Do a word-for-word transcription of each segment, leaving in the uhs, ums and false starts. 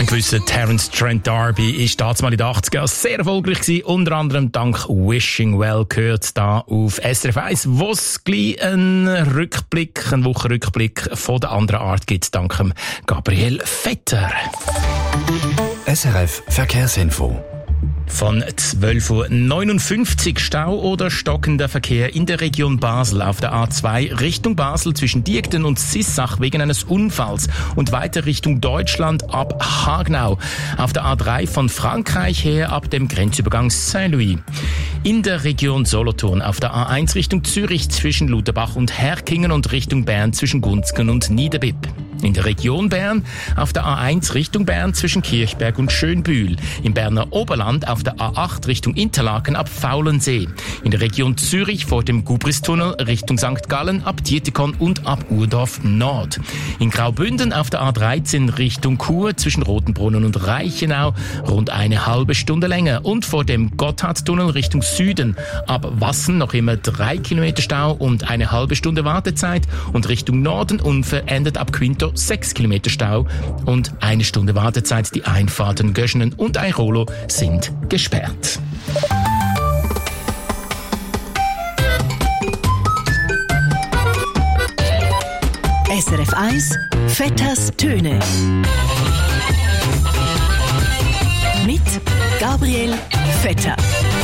Ein gewisser Terence Trent D'Arby ist damals in den achtziger sehr erfolgreich gewesen, unter anderem dank Wishing Well gehört da auf S R F eins, wo es gleich einen Rückblick, einen Wochenrückblick von der anderen Art gibt, dank Gabriel Vetter. S R F Verkehrsinfo. Von zwölf Uhr neunundfünfzig Stau oder stockender Verkehr in der Region Basel auf der A zwei Richtung Basel zwischen Diegden und Sissach wegen eines Unfalls und weiter Richtung Deutschland ab Hagenau. Auf der A drei von Frankreich her ab dem Grenzübergang Saint-Louis. In der Region Solothurn auf der A eins Richtung Zürich zwischen Lutherbach und Herkingen und Richtung Bern zwischen Gunzgen und Niederbipp. In der Region Bern auf der A eins Richtung Bern zwischen Kirchberg und Schönbühl. Im Berner Oberland auf der A acht Richtung Interlaken ab Faulensee. In der Region Zürich vor dem Gubristunnel Richtung Sankt Gallen ab Dietikon und ab Urdorf Nord. In Graubünden auf der A dreizehn Richtung Chur zwischen Rotenbrunnen und Reichenau rund eine halbe Stunde länger. Und vor dem Gotthardtunnel Richtung Süden ab Wassen noch immer drei Kilometer Stau und eine halbe Stunde Wartezeit. Und Richtung Norden unverändert ab Quinto sechs Kilometer Stau und eine Stunde Wartezeit. Die Einfahrten Göschenen und Airolo sind gesperrt. S R F eins Vetters Töne mit Gabriel Vetter.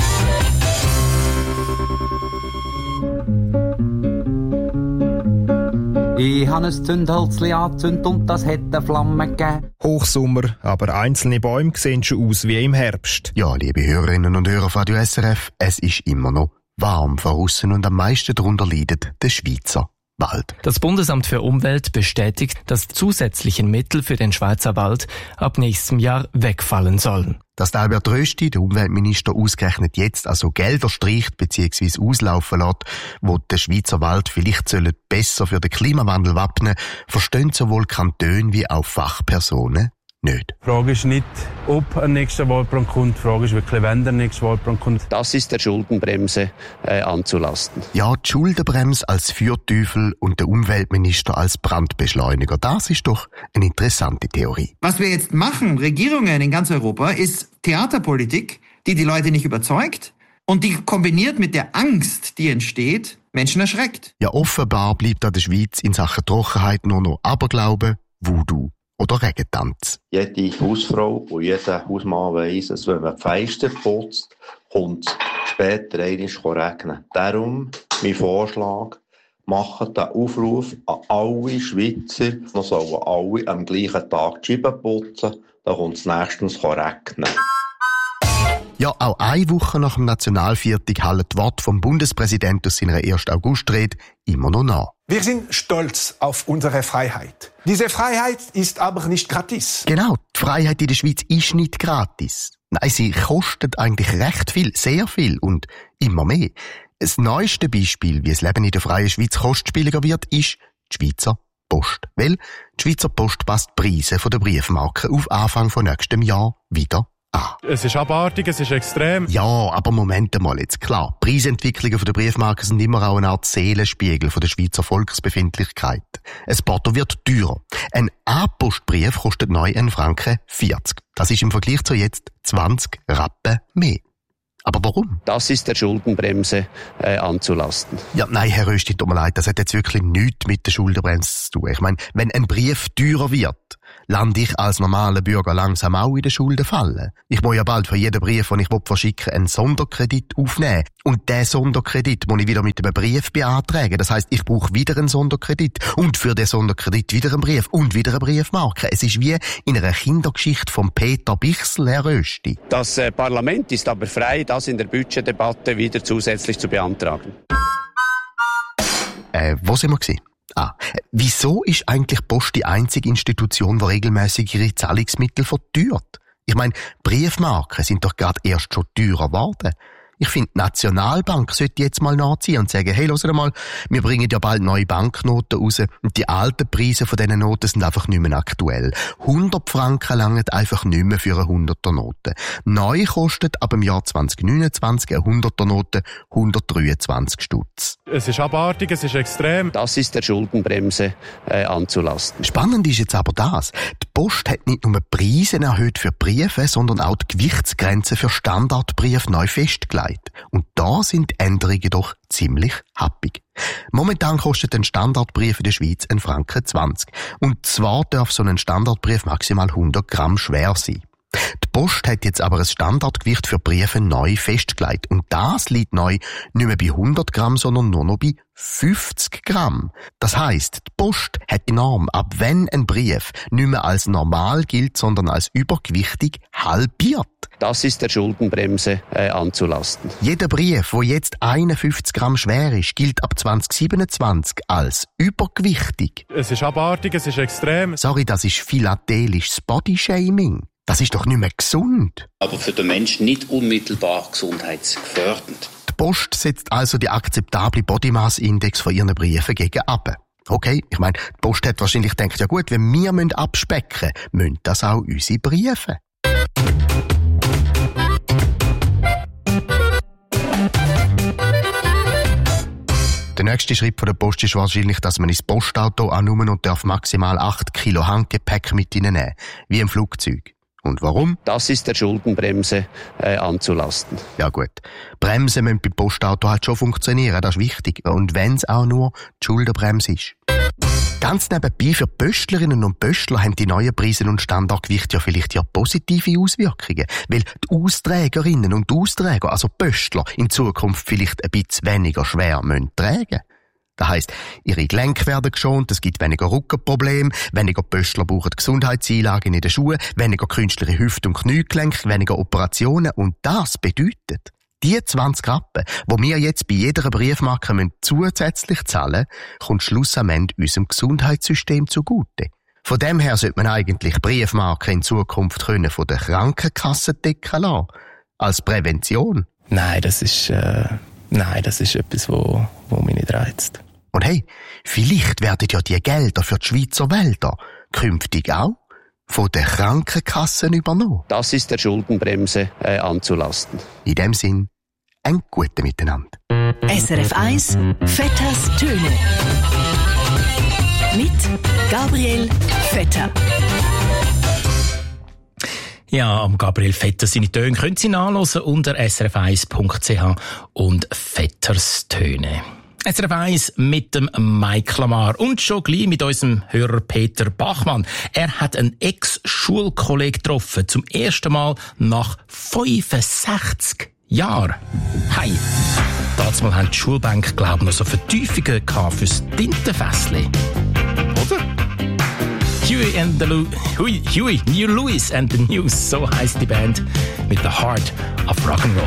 Ich habe ein Zündhölzchen angezündet und das hat eine Flamme gegeben. Hochsommer, aber einzelne Bäume sehen schon aus wie im Herbst. Ja, liebe Hörerinnen und Hörer von S R F, es ist immer noch warm von aussen und am meisten darunter leidet der Schweizer Wald. Das Bundesamt für Umwelt bestätigt, dass zusätzliche Mittel für den Schweizer Wald ab nächstem Jahr wegfallen sollen. Dass der Albert Rösti, der Umweltminister, ausgerechnet jetzt also Gelder streicht bzw. auslaufen lässt, wo der Schweizer Wald vielleicht sollen besser für den Klimawandel wappnen, verstehen sowohl Kantone wie auch Fachpersonen nicht. Die Frage ist nicht, ob ein nächster Waldbrand kommt, die Frage ist wirklich, wenn der nächste Waldbrand kommt. Das ist der Schuldenbremse äh, anzulasten. Ja, die Schuldenbremse als Fürteufel und der Umweltminister als Brandbeschleuniger, das ist doch eine interessante Theorie. Was wir jetzt machen, Regierungen in ganz Europa, ist Theaterpolitik, die die Leute nicht überzeugt und die kombiniert mit der Angst, die entsteht, Menschen erschreckt. Ja, offenbar bleibt an der Schweiz in Sachen Trockenheit nur noch Aberglaube, Voodoo oder Regentanz. Jede Hausfrau und jeder Hausmann weiss, dass wenn man die Fenster putzt, kommt es später einmal regnen. Darum mein Vorschlag, machen den Aufruf an alle Schweizer, noch sollen alle am gleichen Tag die Scheiben putzen, dann kommt es nächstens regnen. Ja, auch eine Woche nach dem Nationalviertag hallen die Worte vom Bundespräsidenten aus seiner ersten August-Rede immer noch nach. Wir sind stolz auf unsere Freiheit. Diese Freiheit ist aber nicht gratis. Genau, die Freiheit in der Schweiz ist nicht gratis. Nein, sie kostet eigentlich recht viel, sehr viel und immer mehr. Das neueste Beispiel, wie das Leben in der freien Schweiz kostspieliger wird, ist die Schweizer Post. Weil die Schweizer Post passt die Preise der Briefmarken auf Anfang von nächstem Jahr wieder an. Es ist abartig, es ist extrem. Ja, aber Moment mal, jetzt klar. Preisentwicklungen der Briefmarken sind immer auch eine Art Seelenspiegel von der Schweizer Volksbefindlichkeit. Ein Porto wird teurer. Ein A-Postbrief kostet neu einen Franken vierzig. Das ist im Vergleich zu jetzt zwanzig Rappen mehr. Aber warum? Das ist der Schuldenbremse äh, anzulasten. Ja, nein, Herr Rösti, tut mir leid, das hat jetzt wirklich nichts mit der Schuldenbremse zu tun. Ich meine, wenn ein Brief teurer wird, lande ich als normaler Bürger langsam auch in den Schuldenfalle. Ich muss ja bald für jeden Brief, den ich verschicken will, einen Sonderkredit aufnehmen. Und diesen Sonderkredit muss ich wieder mit einem Brief beantragen. Das heisst, ich brauche wieder einen Sonderkredit. Und für den Sonderkredit wieder einen Brief und wieder eine Briefmarke. Es ist wie in einer Kindergeschichte von Peter Bichsel, Herr Rösti. Das äh, Parlament ist aber frei, das in der Budgetdebatte wieder zusätzlich zu beantragen. Äh, wo sind wir gewesen? Ah, wieso ist eigentlich Post die einzige Institution, die regelmäßig ihre Zahlungsmittel verteuert? Ich meine, Briefmarken sind doch gerade erst schon teurer geworden. Ich finde, die Nationalbank sollte jetzt mal nachziehen und sagen, hey, hört mal, wir bringen ja bald neue Banknoten raus und die alten Preise von diesen Noten sind einfach nicht mehr aktuell. hundert Franken langen einfach nicht mehr für eine hunderter Note. Neu kostet ab dem Jahr zwanzig neunundzwanzig eine hunderter Note hundertdreiundzwanzig Stutz. Es ist abartig, es ist extrem. Das ist der Schuldenbremse äh, anzulasten. Spannend ist jetzt aber das. Die Post hat nicht nur Preise erhöht für Briefe, sondern auch die Gewichtsgrenze für Standardbriefe neu festgelegt. Und da sind die Änderungen doch ziemlich happig. Momentan kostet ein Standardbrief in der Schweiz einen Franken zwanzig. Und zwar darf so ein Standardbrief maximal hundert Gramm schwer sein. Die Post hat jetzt aber ein Standardgewicht für Briefe neu festgelegt. Und das liegt neu nicht mehr bei hundert Gramm, sondern nur noch bei fünfzig Gramm. Das heisst, die Post hat die Norm, ab wenn ein Brief nicht mehr als normal gilt, sondern als übergewichtig, halbiert. Das ist der Schuldenbremse äh, anzulasten. Jeder Brief, der jetzt einundfünfzig Gramm schwer ist, gilt ab zwanzig siebenundzwanzig als übergewichtig. Es ist abartig, es ist extrem. Sorry, das ist philatelisches Bodyshaming. Das ist doch nicht mehr gesund. Aber für den Menschen nicht unmittelbar gesundheitsgefährdend. Die Post setzt also die akzeptable Bodymass-Index von ihren Briefen gegen ab. Okay, ich meine, die Post hat wahrscheinlich gedacht, ja gut, wenn wir abspecken müssen, müssen das auch unsere Briefe. Der nächste Schritt von der Post ist wahrscheinlich, dass man ins Postauto annehmen und darf maximal acht Kilo Handgepäck mit hineinnehmen, wie im Flugzeug. Und warum? Das ist der Schuldenbremse äh, anzulasten. Ja gut, Bremsen müssen beim Postauto halt schon funktionieren, das ist wichtig. Und wenn es auch nur die Schuldenbremse ist. Ganz nebenbei, für Pöstlerinnen und Pöstler haben die neuen Preise und Standardgewichte ja vielleicht ja positive Auswirkungen, weil die Austrägerinnen und Austräger, also Pöstler, in Zukunft vielleicht ein bisschen weniger schwer müssen tragen. Das heisst, ihre Gelenke werden geschont, es gibt weniger Rückenprobleme, weniger Pöstler brauchen Gesundheitseinlagen in den Schuhen, weniger künstliche Hüft- und Kniegelenke, weniger Operationen und das bedeutet, die zwanzig Rappen, die wir jetzt bei jeder Briefmarke müssen zusätzlich zahlen, kommt Schluss am Ende unserem Gesundheitssystem zugute. Von dem her sollte man eigentlich Briefmarken in Zukunft können von der Krankenkasse decken lassen. Als Prävention. Nein, das ist, äh, nein, das ist etwas, wo, wo mich nicht reizt. Und hey, vielleicht werden ja die Gelder für die Schweizer Wälder künftig auch von den Krankenkassen übernommen. Das ist der Schuldenbremse äh, anzulasten. In dem Sinn, ein gutes Miteinander. S R F eins Vetters Töne mit Gabriel Vetter. Ja, am Gabriel Vetter seine Töne können Sie nachhören unter s r f eins punkt c h und Vetters Töne. S R F eins mit dem Mike Lamar und schon gleich mit unserem Hörer Peter Bachmann. Er hat einen Ex-Schulkollegen getroffen, zum ersten Mal nach fünfundsechzig Jahren. Hi! Damals haben die Schulbänke, glaube ich, noch so Vertiefungen fürs Tintenfässli. Oder? Huey and the Lu- Huey, Huey, New Louis and the News, so heisst die Band, mit The Heart of Rock'n'Roll.